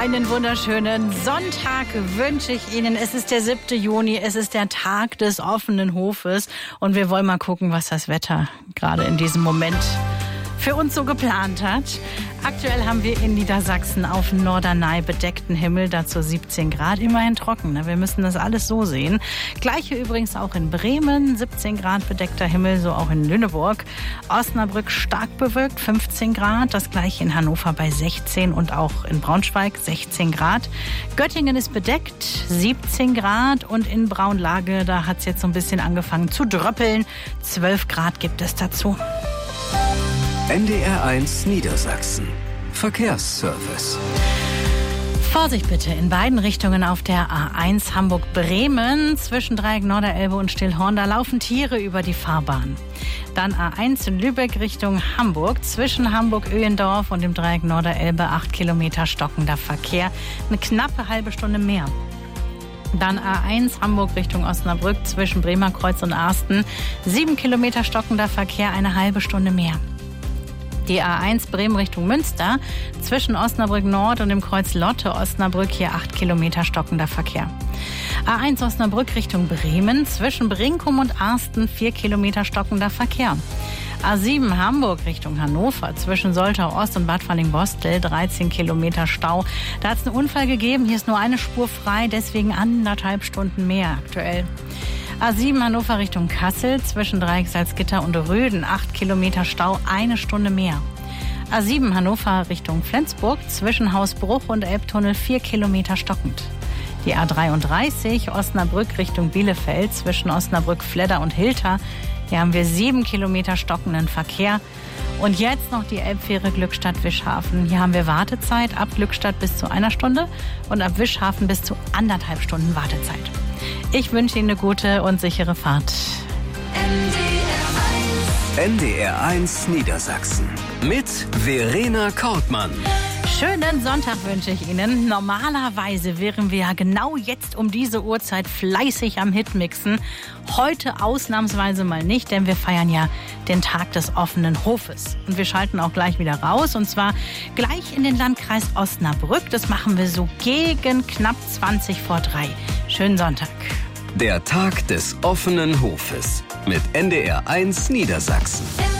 Einen wunderschönen Sonntag wünsche ich Ihnen. Es ist der 7. Juni, es ist der Tag des offenen Hofes und wir wollen mal gucken, was das Wetter gerade in diesem Moment für uns so geplant hat. Aktuell haben wir in Niedersachsen auf Norderney bedeckten Himmel, dazu 17 Grad, immerhin trocken. Wir müssen das alles so sehen. Gleiche übrigens auch in Bremen, 17 Grad bedeckter Himmel, so auch in Lüneburg. Osnabrück stark bewölkt, 15 Grad. Das gleiche in Hannover bei 16 und auch in Braunschweig 16 Grad. Göttingen ist bedeckt, 17 Grad und in Braunlage, da hat es jetzt so ein bisschen angefangen zu dröppeln. 12 Grad gibt es dazu. NDR1 Niedersachsen. Verkehrsservice. Vorsicht bitte in beiden Richtungen auf der A1 Hamburg-Bremen. Zwischen Dreieck Norderelbe und Stillhorn, da laufen Tiere über die Fahrbahn. Dann A1 in Lübeck Richtung Hamburg. Zwischen Hamburg-Öhendorf und dem Dreieck Norderelbe 8 Kilometer stockender Verkehr. Eine knappe halbe Stunde mehr. Dann A1 Hamburg Richtung Osnabrück zwischen Bremerkreuz und Arsten. 7 Kilometer stockender Verkehr, eine halbe Stunde mehr. Die A1 Bremen Richtung Münster, zwischen Osnabrück Nord und dem Kreuz Lotte Osnabrück, hier 8 Kilometer stockender Verkehr. A1 Osnabrück Richtung Bremen, zwischen Brinkum und Arsten, 4 Kilometer stockender Verkehr. A7 Hamburg Richtung Hannover, zwischen Soltau Ost und Bad Falling-Bostel, 13 Kilometer Stau. Da hat es einen Unfall gegeben, hier ist nur eine Spur frei, deswegen 1,5 Stunden mehr aktuell. A7 Hannover Richtung Kassel, zwischen Dreieck Salzgitter und Röden, 8 Kilometer Stau, eine Stunde mehr. A7 Hannover Richtung Flensburg, zwischen Hausbruch und Elbtunnel, 4 Kilometer stockend. Die A33 Osnabrück Richtung Bielefeld, zwischen Osnabrück, Fledder und Hilter, hier haben wir 7 Kilometer stockenden Verkehr. Und jetzt noch die Elbfähre Glückstadt-Wischhafen. Hier haben wir Wartezeit ab Glückstadt bis zu 1 Stunde und ab Wischhafen bis zu 1,5 Stunden Wartezeit. Ich wünsche Ihnen eine gute und sichere Fahrt. NDR1 Niedersachsen mit Verena Kortmann. Schönen Sonntag wünsche ich Ihnen. Normalerweise wären wir ja genau jetzt um diese Uhrzeit fleißig am Hitmixen. Heute ausnahmsweise mal nicht, denn wir feiern ja den Tag des offenen Hofes. Und wir schalten auch gleich wieder raus, und zwar gleich in den Landkreis Osnabrück. Das machen wir so gegen knapp 20 vor 3. Schönen Sonntag. Der Tag des offenen Hofes mit NDR1 Niedersachsen.